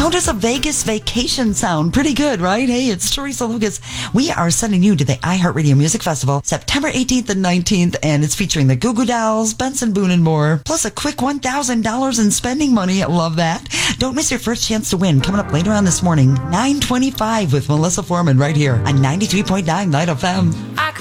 How does a Vegas vacation sound? Pretty good, right? Hey, it's Teresa Lucas. We are sending you to the iHeartRadio Music Festival, September 18th and 19th, and it's featuring the Goo Goo Dolls, Benson Boone, and more, plus a quick $1,000 in spending money. I love that. Don't miss your first chance to win. Coming up later on this morning, 9:25 with Melissa Foreman right here on 93.9 Light FM.